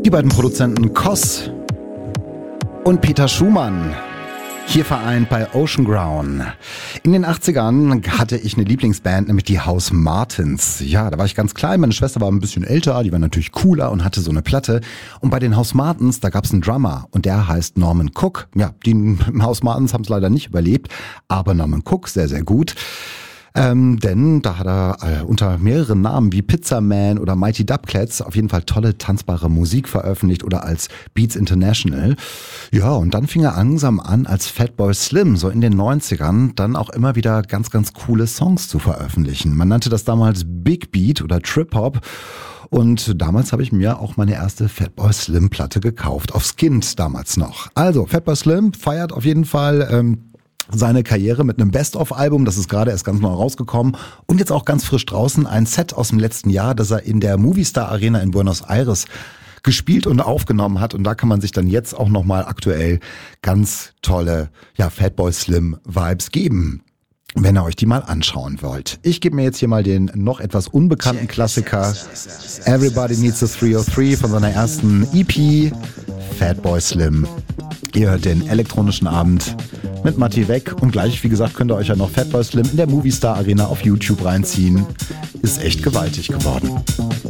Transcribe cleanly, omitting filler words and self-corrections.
Die beiden Produzenten Koss und Peter Schumann. Hier vereint bei Ocean Ground. In den 80ern hatte ich eine Lieblingsband, nämlich die House Martins. Ja, da war ich ganz klein, meine Schwester war ein bisschen älter, die war natürlich cooler und hatte so eine Platte. Und bei den House Martins, da gab's einen Drummer und der heißt Norman Cook. Ja, die House Martins haben es leider nicht überlebt, aber Norman Cook sehr, sehr gut. Denn da hat er unter mehreren Namen wie Pizza Man oder Mighty Dubcats auf jeden Fall tolle tanzbare Musik veröffentlicht oder als Beats International. Ja, und dann fing er langsam an, als Fatboy Slim, so in den 90ern, dann auch immer wieder ganz, ganz coole Songs zu veröffentlichen. Man nannte das damals Big Beat oder Trip Hop. Und damals habe ich mir auch meine erste Fatboy Slim Platte gekauft, auf Skint damals noch. Also, Fatboy Slim feiert auf jeden Fall seine Karriere mit einem Best-of-Album, das ist gerade erst ganz neu rausgekommen und jetzt auch ganz frisch draußen, ein Set aus dem letzten Jahr, das er in der Movistar Arena in Buenos Aires gespielt und aufgenommen hat und da kann man sich dann jetzt auch nochmal aktuell ganz tolle Fatboy Slim Vibes geben, wenn ihr euch die mal anschauen wollt. Ich gebe mir jetzt hier mal den noch etwas unbekannten Klassiker Everybody Needs a 303 von seiner ersten EP, Fatboy Slim. Ihr hört den elektronischen Abend mit Matti weg und gleich, wie gesagt, könnt ihr euch ja noch Fatboy Slim in der Movistar Arena auf YouTube reinziehen. Ist echt gewaltig geworden.